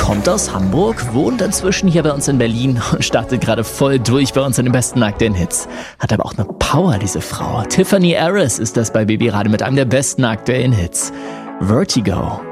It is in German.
kommt aus Hamburg, wohnt inzwischen hier bei uns in Berlin und startet gerade voll durch bei uns in den besten aktuellen Hits. Hat aber auch eine Power, diese Frau. Tiffany Harris ist das bei Baby Radio mit einem der besten aktuellen Hits. Vertigo.